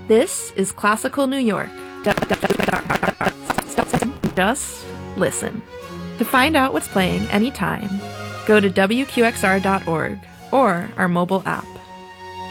This is Classical New York. Just listen. To find out what's playing anytime, go to WQXR.org or our mobile app.